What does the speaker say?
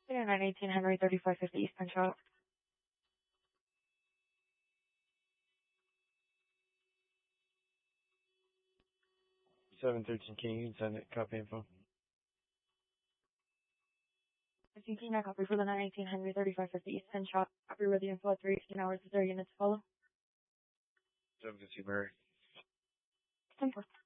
Yeah, 918 Henry 3550 Eastern Shop. 713 King, you can send it. Copy info. King, I copy for the 918 Henry 3550 Eastern Shop. Copy with the info at 3 hours. Is there units to follow? 715 Mary. 10-4.